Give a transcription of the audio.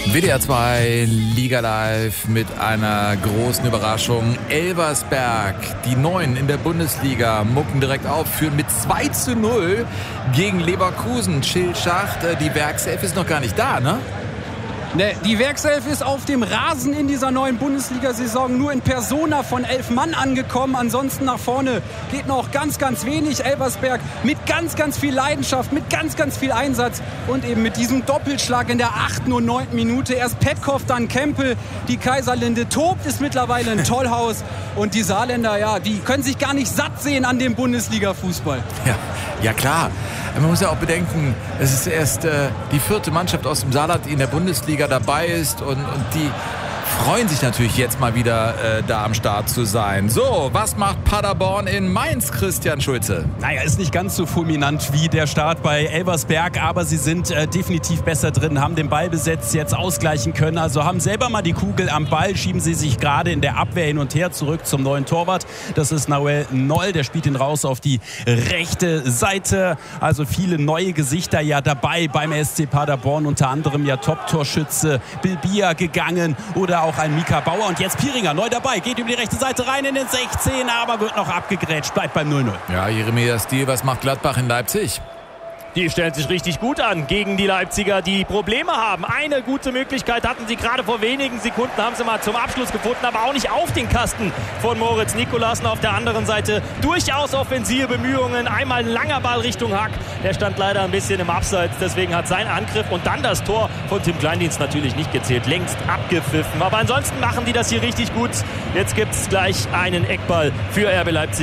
WDR 2 Liga Live mit einer großen Überraschung. Elversberg, die Neuen in der Bundesliga, mucken direkt auf, führen mit 2:0 gegen Leverkusen. Schill Schacht, die Werkself ist noch gar nicht da, ne? Ne, die Werkself ist auf dem Rasen in dieser neuen Bundesliga-Saison nur in Persona von 11 Mann angekommen. Ansonsten nach vorne geht noch ganz, ganz wenig. Elversberg mit ganz, ganz viel Leidenschaft, mit ganz, ganz viel Einsatz und eben mit diesem Doppelschlag in der 8. und 9. Minute. Erst Petkov, dann Kempel. Die Kaiserlinde tobt, ist mittlerweile ein Tollhaus. Und die Saarländer, ja, die können sich gar nicht satt sehen an dem Bundesliga-Fußball. Ja klar. Man muss ja auch bedenken, es ist erst die 4. Mannschaft aus dem Saarland, die in der Bundesliga dabei ist und die freuen sich natürlich jetzt mal wieder da am Start zu sein. So, was macht Paderborn in Mainz, Christian Schulze? Naja, ist nicht ganz so fulminant wie der Start bei Elversberg, aber sie sind definitiv besser drin, haben den Ballbesitz jetzt ausgleichen können, also haben selber mal die Kugel am Ball, schieben sie sich gerade in der Abwehr hin und her zurück zum neuen Torwart. Das ist Nahuel Noll, der spielt ihn raus auf die rechte Seite. Also viele neue Gesichter ja dabei beim SC Paderborn, unter anderem ja Top-Torschütze Bilbia gegangen oder auch ein Mika Bauer. Und jetzt Piringer neu dabei, geht über die rechte Seite rein in den 16, aber wird noch abgegrätscht, bleibt beim 0:0. Ja, Jeremias Stiel, was macht Gladbach in Leipzig? Die stellen sich richtig gut an gegen die Leipziger, die Probleme haben. Eine gute Möglichkeit hatten sie gerade vor wenigen Sekunden, haben sie mal zum Abschluss gefunden, aber auch nicht auf den Kasten von Moritz Nikolassen. Auf der anderen Seite durchaus offensive Bemühungen. Einmal ein langer Ball Richtung Hack. Der stand leider ein bisschen im Abseits, deswegen hat sein Angriff und dann das Tor von Tim Kleindienst natürlich nicht gezählt. Längst abgepfiffen. Aber ansonsten machen die das hier richtig gut. Jetzt gibt es gleich einen Eckball für RB Leipzig.